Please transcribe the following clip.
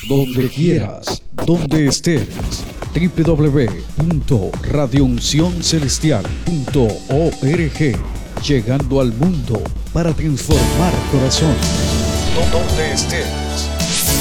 donde quieras, donde estés. www.radiouncioncelestial.org, llegando al mundo para transformar corazones. Donde estés.